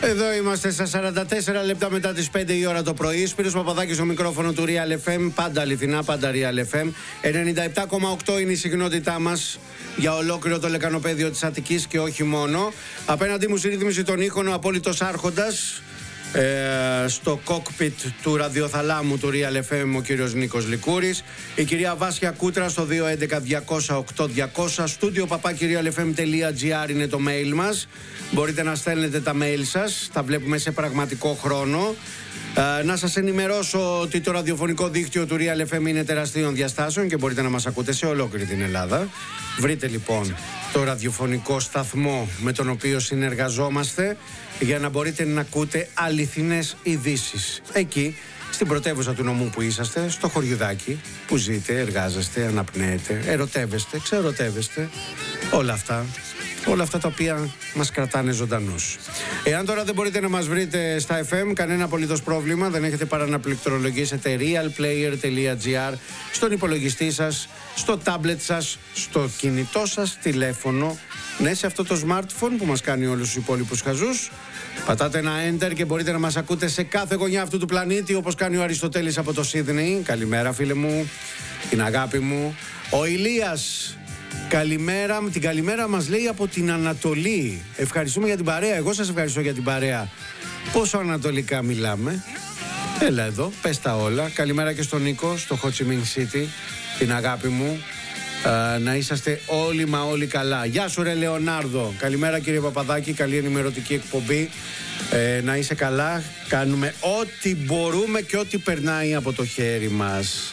Εδώ είμαστε στα 44 λεπτά μετά τις 5 η ώρα το πρωί. Σπύρος Παπαδάκης στο μικρόφωνο του Real FM. Πάντα αληθινά, πάντα Real FM. 97,8 είναι η συχνότητά μας για ολόκληρο το λεκανοπέδιο της Αττικής και όχι μόνο. Απέναντί μου στη ρύθμιση των ήχων ο απόλυτος άρχοντας στο κόκπιτ του ραδιοθαλάμου του Real FM ο κύριος Νίκος Λικούρης, η κυρία Βάσια Κούτρα στο 211-200-8200, στούντιο papakirialfm.gr είναι το mail μας. Μπορείτε να στέλνετε τα mail σας, τα βλέπουμε σε πραγματικό χρόνο. Να σας ενημερώσω ότι το ραδιοφωνικό δίκτυο του Real FM είναι τεραστίων διαστάσεων και μπορείτε να μας ακούτε σε ολόκληρη την Ελλάδα. Βρείτε λοιπόν το ραδιοφωνικό σταθμό με τον οποίο συνεργαζόμαστε για να μπορείτε να ακούτε αληθινές ειδήσεις. Εκεί, στην πρωτεύουσα του νομού που είσαστε, στο χωριουδάκι που ζείτε, εργάζεστε, αναπνέετε, ερωτεύεστε, ξερωτεύεστε, όλα αυτά τα οποία μας κρατάνε ζωντανούς. Εάν τώρα δεν μπορείτε να μας βρείτε στα FM, κανένα απολύτως πρόβλημα, δεν έχετε παρά να πληκτρολογήσετε realplayer.gr στον υπολογιστή σας, στο τάμπλετ σας, στο κινητό σας τηλέφωνο, ναι, σε αυτό το smartphone που μας κάνει όλους τους υπόλοιπους χαζούς. Πατάτε ένα enter και μπορείτε να μας ακούτε σε κάθε γωνιά αυτού του πλανήτη, όπως κάνει ο Αριστοτέλης από το Σίδνεϊ. Καλημέρα φίλε μου, την αγάπη μου. Ο Ηλίας, καλημέρα, την καλημέρα μας λέει από την Ανατολή. Ευχαριστούμε για την παρέα, εγώ σας ευχαριστώ για την παρέα. Πόσο ανατολικά μιλάμε. Έλα εδώ, πες τα όλα. Καλημέρα και στον Νίκο, στο Ho Chi Minh City, την αγάπη μου. Να είσαστε όλοι μα όλοι καλά. Γεια σου ρε Λεωνάρδο. Καλημέρα κύριε Παπαδάκη, καλή ενημερωτική εκπομπή. Να είσαι καλά. Κάνουμε ό,τι μπορούμε και ό,τι περνάει από το χέρι μας.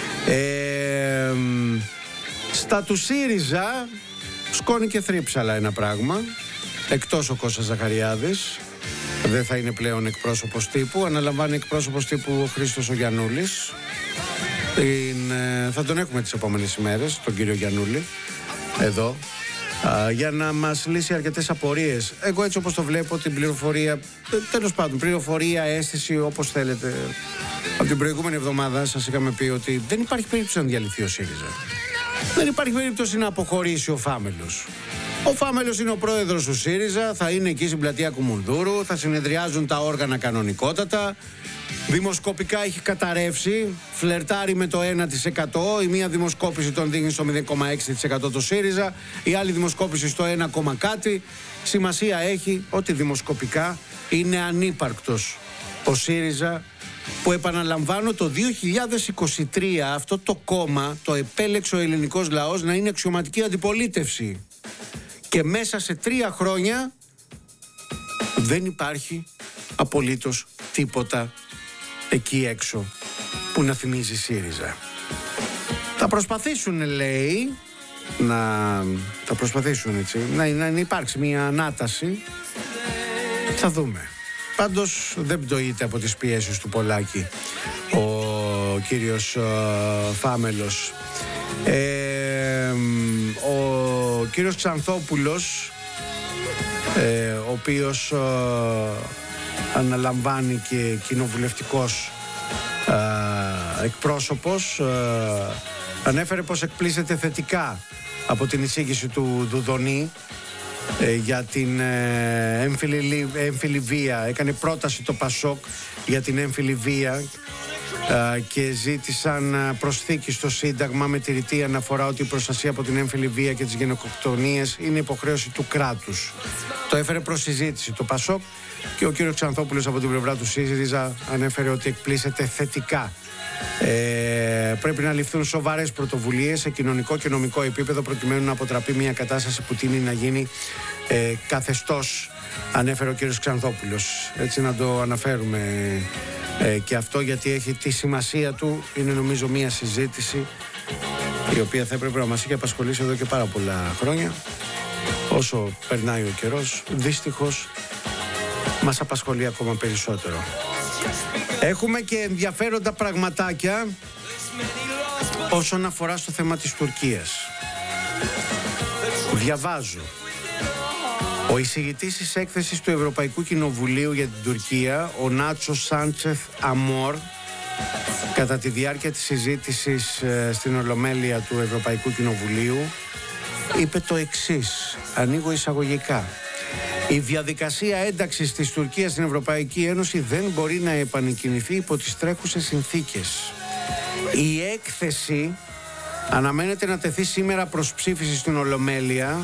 Στα του ΣΥΡΙΖΑ σκόνη και θρύψαλα ένα πράγμα. Εκτός ο Κώστας Ζαχαριάδης, δεν θα είναι πλέον εκπρόσωπος τύπου. Αναλαμβάνει εκπρόσωπος τύπου ο Χρήστος ο Γιαννούλης. Θα τον έχουμε τις επόμενες ημέρες, τον κύριο Γιαννούλη, εδώ, για να μας λύσει αρκετές απορίες. Εγώ έτσι όπως το βλέπω, την πληροφορία, τέλος πάντων, πληροφορία, αίσθηση, όπως θέλετε. Από την προηγούμενη εβδομάδα σας είχαμε πει ότι δεν υπάρχει περίπτωση να διαλυθεί ο ΣΥΡΙΖΑ. Δεν υπάρχει περίπτωση να αποχωρήσει ο Φάμελος. Ο Φάμελος είναι ο πρόεδρος του ΣΥΡΙΖΑ, θα είναι εκεί στην πλατεία Κουμουνδούρου, θα συνεδριάζουν τα όργανα κανονικότατα. Δημοσκοπικά έχει καταρρεύσει, φλερτάρει με το 1%. Η μία δημοσκόπηση τον δίνει στο 0,6% το ΣΥΡΙΖΑ, η άλλη δημοσκόπηση στο 1, κάτι. Σημασία έχει ότι δημοσκοπικά είναι ανύπαρκτος ο ΣΥΡΙΖΑ, που επαναλαμβάνω το 2023 αυτό το κόμμα το επέλεξε ο ελληνικός λαός να είναι αξιωματική αντιπολίτευση. Και μέσα σε 3 χρόνια δεν υπάρχει απολύτως τίποτα εκεί έξω που να θυμίζει ΣΥΡΙΖΑ. Θα προσπαθήσουν, λέει, θα προσπαθήσουν έτσι, να υπάρξει μια ανάταση. Θα δούμε. Πάντως δεν πτωείται από τις πιέσεις του Πολάκη ο κύριος Φάμελος. Ο κύριος Ξανθόπουλος, ο οποίος αναλαμβάνει και κοινοβουλευτικός εκπρόσωπος, ανέφερε πως εκπλήσεται θετικά από την εισήγηση του Δουδονή για την έμφυλη βία. Έκανε πρόταση το Πασόκ για την έμφυλη βία και ζήτησαν προσθήκη στο Σύνταγμα με τη ρητή αναφορά ότι η προστασία από την έμφυλη βία και τις γενοκτονίες είναι υποχρέωση του κράτους. Το έφερε προς συζήτηση το Πασόκ και ο κύριος Ξανθόπουλος από την πλευρά του ΣΥΡΙΖΑ ανέφερε ότι εκπλήσεται θετικά. Πρέπει να ληφθούν σοβαρές πρωτοβουλίες σε κοινωνικό και νομικό επίπεδο προκειμένου να αποτραπεί μια κατάσταση που τείνει να γίνει καθεστώς, ανέφερε ο κύριος Ξανθόπουλος. Έτσι να το αναφέρουμε και αυτό, γιατί έχει τη σημασία του. Είναι νομίζω μια συζήτηση η οποία θα έπρεπε να μας έχει απασχολήσει εδώ και πάρα πολλά χρόνια. Όσο περνάει ο καιρός, δυστυχώς μας απασχολεί ακόμα περισσότερο. Έχουμε και ενδιαφέροντα πραγματάκια όσον αφορά στο θέμα της Τουρκίας. Διαβάζω. Ο εισηγητής της έκθεσης του Ευρωπαϊκού Κοινοβουλίου για την Τουρκία, ο Νάτσο Σάντσεθ Αμόρ, κατά τη διάρκεια της συζήτησης στην Ολομέλεια του Ευρωπαϊκού Κοινοβουλίου, είπε το εξής, ανοίγω εισαγωγικά. Η διαδικασία ένταξης της Τουρκίας στην Ευρωπαϊκή Ένωση δεν μπορεί να επανεκκινηθεί υπό τις τρέχουσες συνθήκες. Η έκθεση αναμένεται να τεθεί σήμερα προς ψήφιση στην Ολομέλεια.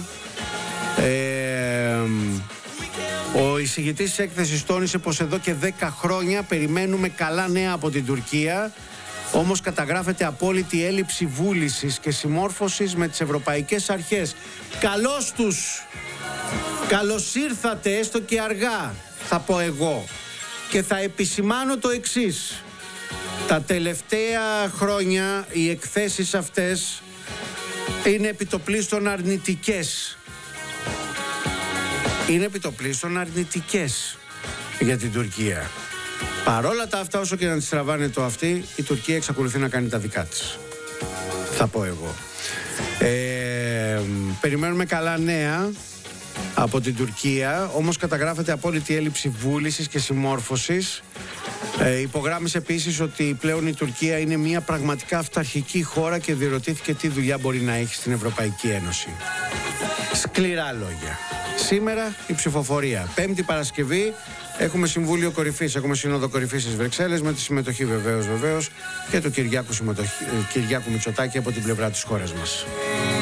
Ο εισηγητής της έκθεσης τόνισε πως εδώ και 10 χρόνια περιμένουμε καλά νέα από την Τουρκία, όμως καταγράφεται απόλυτη έλλειψη βούλησης και συμμόρφωσης με τις ευρωπαϊκές αρχές. Καλώς τους! Καλώς ήρθατε, έστω και αργά, θα πω εγώ. Και θα επισημάνω το εξής. Τα τελευταία χρόνια οι εκθέσεις αυτές είναι επιτοπλίστων αρνητικές. Είναι επιτοπλίστων αρνητικές για την Τουρκία. Παρόλα τα αυτά, όσο και να της τραβάνε το αυτή, η Τουρκία εξακολουθεί να κάνει τα δικά της. Θα πω εγώ. Περιμένουμε καλά νέα από την Τουρκία, όμως καταγράφεται απόλυτη έλλειψη βούλησης και συμμόρφωσης. Υπογράμμισε επίσης ότι πλέον η Τουρκία είναι μια πραγματικά αυταρχική χώρα και διερωτήθηκε τι δουλειά μπορεί να έχει στην Ευρωπαϊκή Ένωση. Σκληρά λόγια. Σήμερα η ψηφοφορία. Πέμπτη Παρασκευή έχουμε Συμβούλιο Κορυφής, έχουμε Σύνοδο Κορυφής στις Βρυξέλλες με τη συμμετοχή βεβαίως και του Κυριάκου Μητσοτάκη από την πλευρά της χώρας μας.